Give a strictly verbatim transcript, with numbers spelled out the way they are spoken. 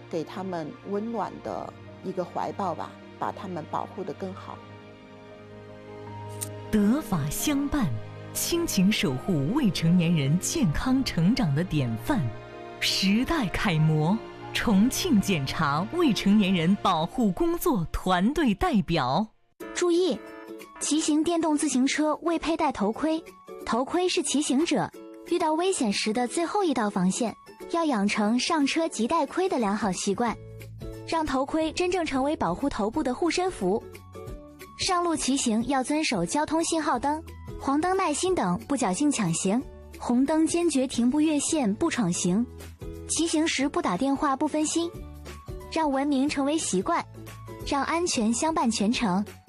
给他们温暖的一个怀抱吧，把他们保护得更好。 德法相伴，亲情守护未成年人健康成长的典范，时代楷模，重庆检察未成年人保护工作团队代表。 注意，骑行电动自行车未佩戴头盔，头盔是骑行者遇到危险时的最后一道防线，要养成上车即戴盔的良好习惯，让头盔真正成为保护头部的护身符。上路骑行要遵守交通信号灯、黄灯耐心等，不侥幸抢行，红灯坚决停步越线不闯行，骑行时不打电话不分心，让文明成为习惯，让安全相伴全程。